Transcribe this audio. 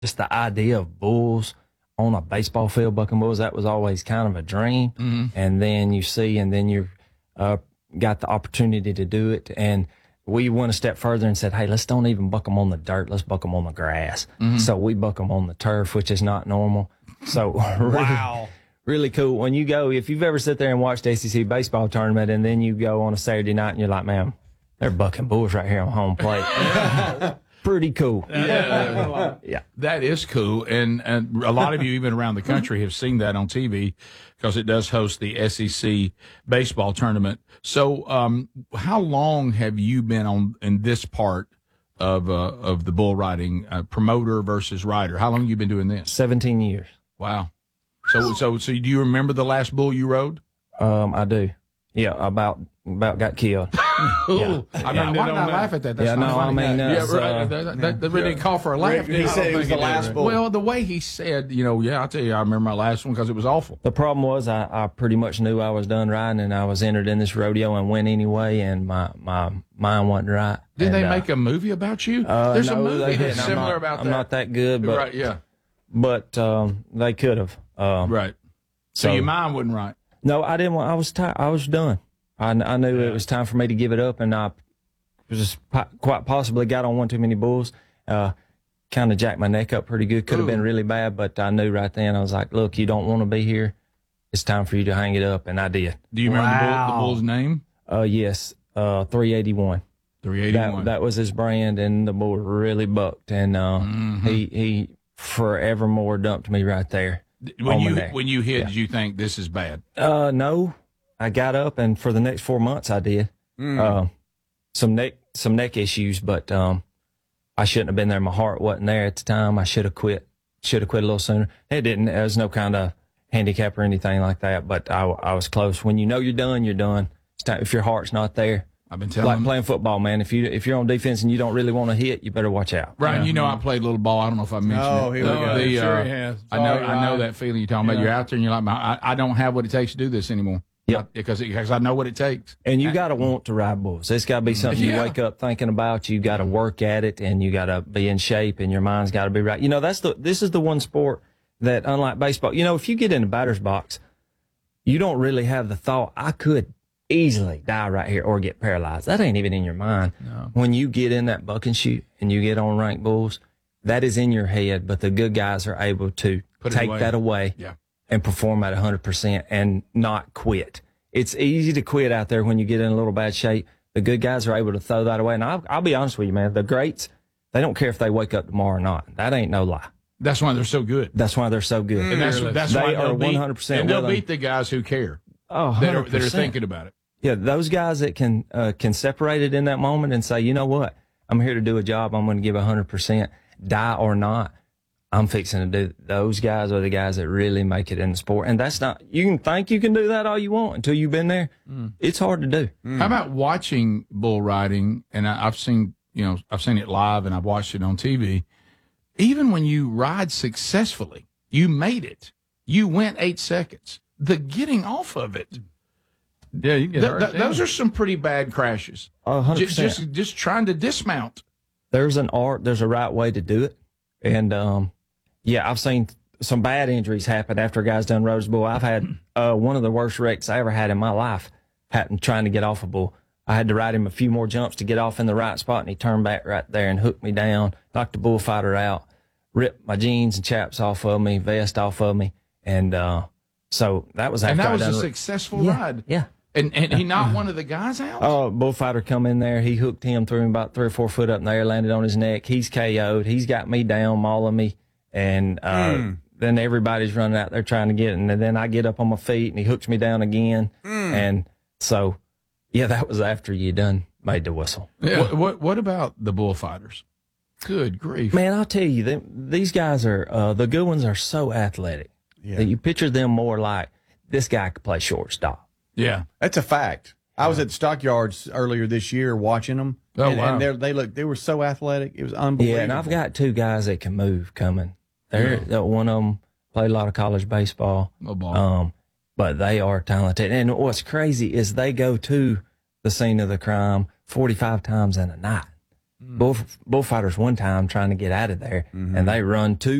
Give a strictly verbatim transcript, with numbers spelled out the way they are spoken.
just the idea of bulls on a baseball field, bucking bulls, that was always kind of a dream. Mm-hmm. And then you see, and then you uh, got the opportunity to do it. And we went a step further and said, hey, let's don't even buck them on the dirt. Let's buck them on the grass. Mm-hmm. So we buck them on the turf, which is not normal. So really, Wow. really cool. When you go, if you've ever sit there and watched the S E C baseball tournament and then you go on a Saturday night and you're like, man, they're bucking bulls right here on home plate. Pretty cool. Yeah, Yeah. that is cool, and and a lot of you even around the country have seen that on T V because it does host the S E C baseball tournament. So, um, how long have you been on in this part of uh, of the bull riding, uh, promoter versus rider? How long have you been doing this? seventeen years. Wow. So so so do you remember the last bull you rode? Um, I do. Yeah, about about got killed. Yeah. I mean, why not laugh at that? That's Yeah, not no, funny. I mean, yeah, that's, right. uh, that, that, that really didn't call for a laugh. He said it was the last bull. Well, the way he said, you know, yeah, I'll tell you, I remember my last one because it was awful. The problem was I, I pretty much knew I was done riding, and I was entered in this rodeo and went anyway, and my, my mind wasn't right. Did and, they uh, make a movie about you? uh, There's no, a movie they that's didn't. I'm similar not- about I'm that. not that good, but right, yeah, but um, they could have. Um, right. So, so- your mind wasn't right. No, I didn't want. I was tired. I was done. I, I knew it was time for me to give it up, and I just po- quite possibly got on one too many bulls. Uh, kind of jacked my neck up pretty good. Could have been Ooh. really bad, but I knew right then. I was like, "Look, you don't want to be here. It's time for you to hang it up," and I did. Do you remember the, bull, Wow. the bull's name? Uh, yes, uh, three eighty-one. three eighty-one. That that was his brand, and the bull really bucked, and uh, Mhm. he he forevermore dumped me right there. when on my you neck. when you hit, Yeah. did you think this is bad? Uh, no, I got up, and for the next four months, I did. Mm. Uh, some neck some neck issues, but um, I shouldn't have been there. My heart wasn't there at the time. I should have quit. Should have quit a little sooner. It didn't. There was no kind of handicap or anything like that. But I, I was close. When you know you're done, you're done. It's time, if your heart's not there, I've been telling like them. playing football, man. If you if you're on defense and you don't really want to hit, you better watch out. Ryan, you know I played a little ball. I don't know if I mentioned Oh, it. here we go. The, Sure uh, he has. I know Sorry, I know Ryan. that feeling you're talking about. Yeah. You're out there and you're like, I, I don't have what it takes to do this anymore. Yep. Because because I know what it takes. And you got to want to ride bulls. It's got to be something Yeah. you wake up thinking about. You got to work at it, and you got to be in shape, and your mind's got to be right. You know, that's the. This is the one sport that, unlike baseball, you know, if you get in the batter's box, you don't really have the thought, I could easily die right here or get paralyzed. That ain't even in your mind. No. When you get in that buck and shoot and you get on ranked bulls, that is in your head. But the good guys are able to Put it take away. that away Yeah. and perform at one hundred percent and not quit. It's easy to quit out there when you get in a little bad shape. The good guys are able to throw that away. And I'll, I'll be honest with you, man, the greats, they don't care if they wake up tomorrow or not. That ain't no lie. That's why they're so good. That's why they're so good. And that's that's They why are they'll beat, one hundred percent and they'll willing. beat the guys who care Oh, that are, that are one hundred percent. thinking about it. Yeah, those guys that can uh, can separate it in that moment and say, you know what, I'm here to do a job. I'm going to give one hundred percent, die or not. I'm fixing to do. Those guys are the guys that really make it in the sport. And that's not, you can think you can do that all you want until you've been there. Mm. It's hard to do. How about watching bull riding? And I, I've seen, you know, I've seen it live and I've watched it on T V. Even when you ride successfully, you made it. You went eight seconds. The getting off of it. Yeah, you get Th- hurt. th- then. those are some pretty bad crashes. Oh, one hundred Ju- percent. Just, just trying to dismount. There's an art, there's a right way to do it. And, um, yeah, I've seen some bad injuries happen after a guy's done Rose Bull. I've had, uh, one of the worst wrecks I ever had in my life happened trying to get off a bull. I had to ride him a few more jumps to get off in the right spot, and he turned back right there and hooked me down, knocked the bullfighter out, ripped my jeans and chaps off of me, vest off of me. And, uh, so that was after And that I was a done re- successful yeah, ride. Yeah. And and he knocked one of the guys out? Oh, bullfighter come in there. He hooked him, threw him about three or four foot up in the air, landed on his neck. He's K O'd. He's got me down, mauling me. And uh, Mm. then everybody's running out there trying to get it. And then I get up on my feet and he hooks me down again. Mm. And so, yeah, that was after you done made the whistle. What, what what about the bullfighters? Good grief. Man, I'll tell you, them, these guys are, uh, the good ones are so athletic Yeah. that you picture them more like this guy could play shortstop. Yeah. That's a fact. I was at the Stockyards earlier this year watching them. Oh, and, wow. and they're- they look, they were so athletic. It was unbelievable. Yeah, and I've got two guys that can move coming. They're that one of them played a lot of college baseball, Oh, ball. um, but they are talented. And what's crazy is they go to the scene of the crime forty-five times in a night. bull, bullfighters one time trying to get out of there, and they run two